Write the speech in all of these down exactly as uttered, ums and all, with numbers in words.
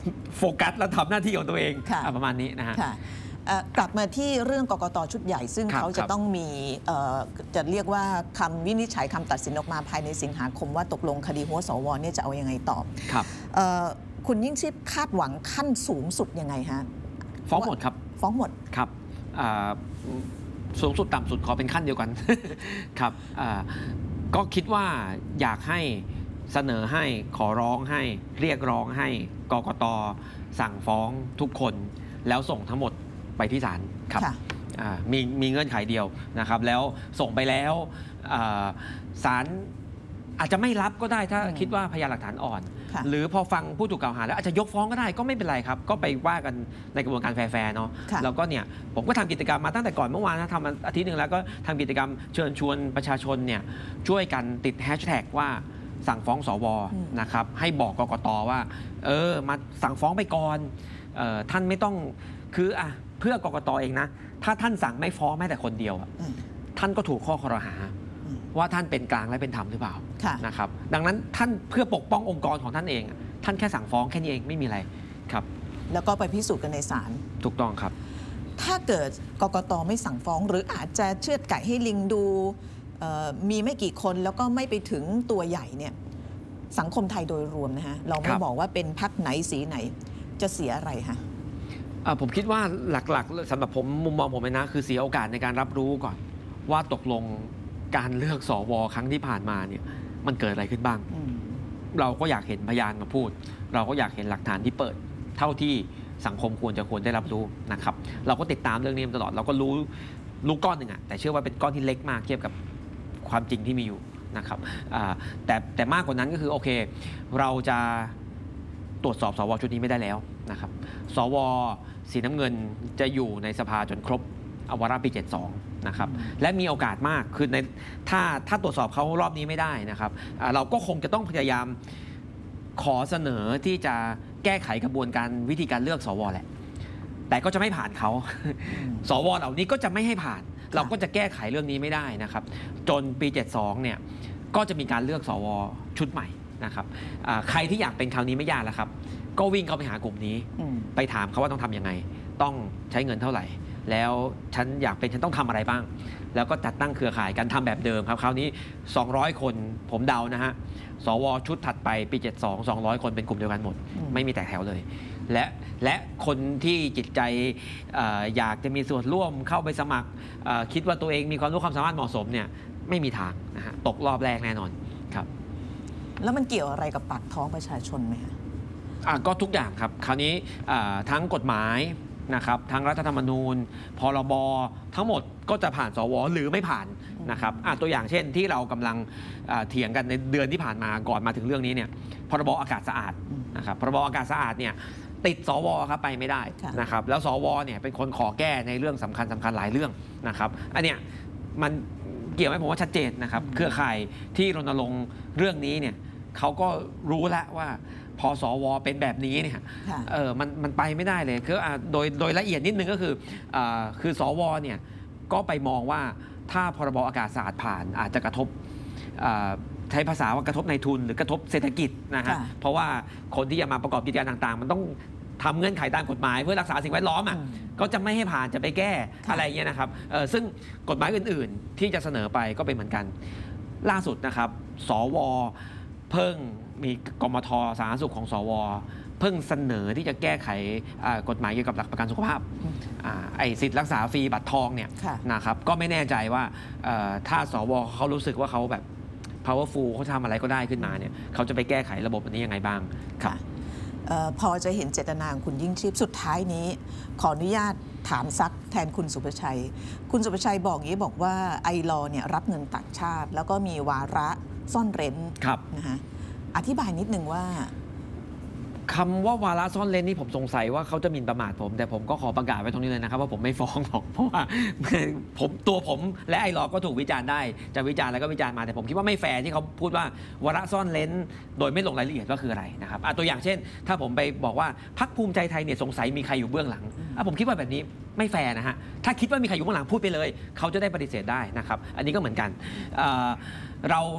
โฟกัสและทำหน้าที่ของตัวเองประมาณนี้นะฮะกลับมาที่เรื่องกกต.ชุดใหญ่ซึ่งเขาจะต้องมีจะเรียกว่าคำวินิจฉัยคำตัดสินออกมาภายในสิงหาคมว่าตกลงคดีหัวสวเนี่ยจะเอายังไงต่อครับคุณยิ่งชีพคาดหวังขั้นสูงสุดยังไงฮะฟ้องหมดครับฟ้องหมดครับสูงสุดต่ำสุดขอเป็นขั้นเดียวกันครับก็คิดว่าอยากให้เสนอให้ขอร้องให้เรียกร้องให้กกต.สั่งฟ้องทุกคนแล้วส่งทั้งหมดไปที่ศาลครับมีมีเงื่อนไขเดียวนะครับแล้วส่งไปแล้วศาลอาจจะไม่รับก็ได้ถ้าคิดว่าพยานหลักฐานอ่อนหรือพอฟังผู้ถูกกล่าวหาแล้วอาจจะยกฟ้องก็ได้ก็ไม่เป็นไรครับก็ไปว่ากันในกระบวนการแฟร์ๆเนาะแล้วก็เนี่ยผมก็ทำกิจกรรมมาตั้งแต่ก่อนเมื่อวานนะทำอาทิตย์หนึ่งแล้วก็ทำกิจกรรมเชิญชวนประชาชนเนี่ยช่วยกันติดแฮชแท็กว่าสั่งฟ้องสวนะครับให้บอกกกต.ว่าเออมาสั่งฟ้องไปก่อนเอ่อท่านไม่ต้องคืออ่ะเพื่อกกต.เองนะถ้าท่านสั่งไม่ฟ้องแม้แต่คนเดียวท่านก็ถูกข้อครหาว่าท่านเป็นกลางและเป็นธรรมหรือเปล่านะครับดังนั้นท่านเพื่อปกป้ององค์กรของท่านเองท่านแค่สั่งฟ้องแค่นี้เองไม่มีอะไรครับแล้วก็ไปพิสูจน์กันในศาลถูกต้องครับถ้าเกิดกกต.ไม่สั่งฟ้องหรืออาจจะเชือดไก่ให้ลิงดูมีไม่กี่คนแล้วก็ไม่ไปถึงตัวใหญ่เนี่ยสังคมไทยโดยรวมนะฮะเราไม่บอกว่าเป็นพรรคไหนสีไหนจะเสียอะไรฮะผมคิดว่าหลักๆสำหรับผมมุมมองผมนะคือเสียโอกาสในการรับรู้ก่อนว่าตกลงการเลือกสวครั้งที่ผ่านมาเนี่ยมันเกิดอะไรขึ้นบ้างเราก็อยากเห็นพยานมาพูดเราก็อยากเห็นหลักฐานที่เปิดเท่าที่สังคมควรจะควรได้รับรู้นะครับเราก็ติดตามเรื่องนี้มาตลอดเราก็รู้รู้ก้อนหนึ่งอะแต่เชื่อว่าเป็นก้อนที่เล็กมากเทียบกับความจริงที่มีอยู่นะครับแต่แต่มากกว่านั้นก็คือโอเคเราจะตรวจสอบสวชุดนี้ไม่ได้แล้วนะครับสวสีน้ำเงินจะอยู่ในสภาจนครบวาระปีเจ็ดสิบสองนะครับและมีโอกาสมากคือในถ้าถ้าตรวจสอบเขารอบนี้ไม่ได้นะครับเราก็คงจะต้องพยายามขอเสนอที่จะแก้ไขกระบวนการวิธีการเลือกสวแหละแต่ก็จะไม่ผ่านเขาสวเหล่านี้ก็จะไม่ให้ผ่านเราก็จะแก้ไขเรื่องนี้ไม่ได้นะครับจนปีเจ็ดสิบสองเนี่ยก็จะมีการเลือกสวชุดใหม่นะครับใครที่อยากเป็นคราวนี้ไม่ยากแล้วครับก็วิ่งเข้าไปหากลุ่มนี้ไปถามเขาว่าต้องทำยังไงต้องใช้เงินเท่าไหร่แล้วฉันอยากเป็นฉันต้องทำอะไรบ้างแล้วก็จัดตั้งเครือข่ายกันทำแบบเดิมครับคราวนี้สองร้อยคนผมเดานะฮะสวชุดถัดไปปีเจ็ดสิบสอง สองร้อยคนเป็นกลุ่มเดียวกันหมดไม่มีแตกแถวเลยและและคนที่จิตใจ อ, อยากจะมีส่วนร่วมเข้าไปสมัครคิดว่าตัวเองมีความรู้ความสามารถเหมาะสมเนี่ยไม่มีทางนะฮะตกรอบแรกแน่นอนครับแล้วมันเกี่ยวอะไรกับปากท้องประชาชนไหมคะก็ทุกอย่างครับคราวนี้ทั้งกฎหมายนะครับทั้งรัฐธรรมนูญพรบทั้งหมดก็จะผ่านสวหรือไม่ผ่านนะครับตัวอย่างเช่นที่เรากำลังเถียงกันในเดือนที่ผ่านมาก่อนมาถึงเรื่องนี้เนี่ยพรบอากาศสะอาดนะครับพรบอากาศสะอาดเนี่ยติดสวครับไปไม่ได้นะครับแล้วสวเนี่ยเป็นคนขอแก้ในเรื่องสำคัญสำคัญหลายเรื่องนะครับอันเนี้ยมันเกี่ยวไหมผมว่าชัดเจนนะครับเครือข่ายที่รณรงค์เรื่องนี้เนี่ยเขาก็รู้แล้วว่าพอสวเป็นแบบนี้เนี่ยเออมันมันไปไม่ได้เลยคือโดยโดยละเอียดนิดนึงก็คืออ่าคือสวเนี่ยก็ไปมองว่าถ้าพรบอากาศสะอาดผ่านอาจจะกระทบใช้ภาษาว่ากระทบในทุนหรือกระทบเศรษฐกิจนะฮะเพราะว่าคนที่จะมาประกอบกิจการต่างๆมันต้องทำเงื่อนไขตามกฎหมายเพื่อรักษาสิ่งแวดล้อมอ่ะก็จะไม่ให้ผ่านจะไปแก้อะไรเงี้ยนะครับซึ่งกฎหมายอื่นๆที่จะเสนอไปก็เป็นเหมือนกันล่าสุดนะครับสวเพิ่งมีกมท.สาธารณสุขของสวเพิ่งเสนอที่จะแก้ไขกฎหมายเกี่ยวกับหลักประกันสุขภาพไอ้สิทธิรักษาฟรีบัตรทองเนี่ยนะครับก็ไม่แน่ใจว่าถ้าสวเขารู้สึกว่าเขาแบบ powerful เขาทำอะไรก็ได้ขึ้นมาเนี่ยเขาจะไปแก้ไขระบบอันนี้ยังไงบ้างครับพอจะเห็นเจตนาของคุณยิ่งชีพสุดท้ายนี้ขออนุญาตถามซักแทนคุณสุภชัยคุณสุภชัยบอกอย่างนี้บอกว่าไอลอเนี่ยรับเงินต่างชาติแล้วก็มีวาระซ่อนเร้นนะฮะอธิบายนิดนึงว่าคำว่าวาระซ่อนเร้นนี่ผมสงสัยว่าเขาจะหมิ่นประมาทผมแต่ผมก็ขอประกาศไว้ตรงนี้เลยนะครับว่าผมไม่ฟ้องหรอกเพราะว่าผมตัวผมและไอลอก็ถูกวิจารณ์ได้จะวิจารณ์แล้วก็วิจารณ์มาแต่ผมคิดว่าไม่แฟร์ที่เขาพูดว่าวาระซ่อนเร้นโดยไม่ลงรายละเอียดว่าคืออะไรนะครับตัวอย่างเช่นถ้าผมไปบอกว่าพรรคภูมิใจไทยเนี่ยสงสัยมีใครอยู่เบื้องหลังผมคิดว่าแบบนี้ไม่แฟร์นะฮะถ้าคิดว่ามีใครอยู่เบื้องหลังพูดไปเลยเขาจะได้ปฏิเสธได้นะครับอันนี้ก็เหมือนกันเรา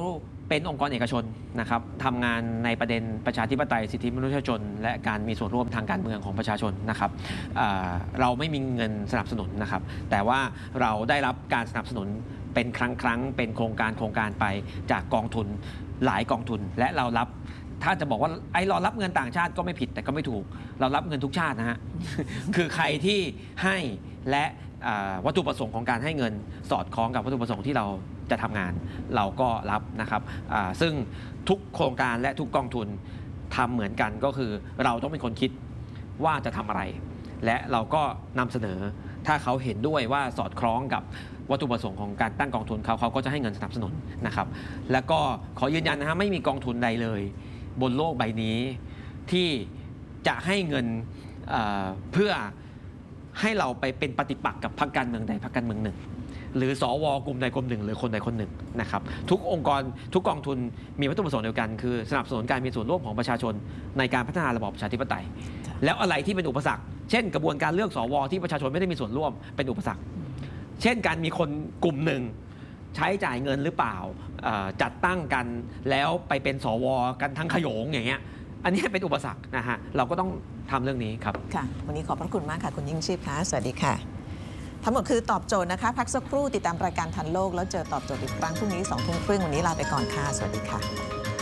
เป็นองค์กรเอกชนนะครับทำงานในประเด็นประชาธิปไตยสิทธิมนุษยชนและการมีส่วนร่วมทางการเมืองของประชาชนนะครับเราไม่มีเงินสนับสนุนนะครับแต่ว่าเราได้รับการสนับสนุนเป็นครั้งครั้งเป็นโครงการโครงการไปจากกองทุนหลายกองทุนและเรารับถ้าจะบอกว่าไอ้เรารับเงินต่างชาติก็ไม่ผิดแต่ก็ไม่ถูกเรารับเงินทุกชาตินะฮะ คือใครที่ให้และวัตถุประสงค์ของการให้เงินสอดคล้องกับวัตถุประสงค์ที่เราจะทำงานเราก็รับนะครับซึ่งทุกโครงการและทุกกองทุนทำเหมือนกันก็คือเราต้องเป็นคนคิดว่าจะทำอะไรและเราก็นำเสนอถ้าเขาเห็นด้วยว่าสอดคล้องกับวัตถุประสงค์ของการตั้งกองทุนเขาเขาก็จะให้เงินสนับสนุนนะครับแล้วก็ขอยืนยันนะฮะไม่มีกองทุนใดเลยบนโลกใบนี้ที่จะให้เงิน เ, เพื่อให้เราไปเป็นปฏิปักษ์กับพรรคการเมืองใดพรรคการเมืองหนึ่งหรือสวกลุ่มใดกลุ่มหนึ่งหรือคนใดคนหนึ่งนะครับทุกองค์กรทุกกองทุนมีวัตถุประสงค์เดียวกันคือสนับสนุนการมีส่วนร่วมของประชาชนในการพัฒนาระบอบประชาธิปไตยแล้วอะไรที่เป็นอุปสรรคเช่นกระบวนการเลือกสวที่ประชาชนไม่ได้มีส่วนร่วมเป็นอุปสรรคเช่นการมีคนกลุ่มหนึ่งใช้จ่ายเงินหรือเปล่าจัดตั้งกันแล้วไปเป็นสวกันทั้งขโยงอย่างเงี้ยอันนี้เป็นอุปสรรคนะฮะเราก็ต้องทำเรื่องนี้ครับค่ะวันนี้ขอบพระคุณมากค่ะคุณยิ่งชีพค่ะสวัสดีค่ะทั้งหมดคือตอบโจทย์นะคะพักสักครู่ติดตามรายการทันโลกแล้วเจอตอบโจทย์อีกครั้งพรุ่งนี้สองทุ่มครึ่งวันนี้ลาไปก่อนค่ะสวัสดีค่ะ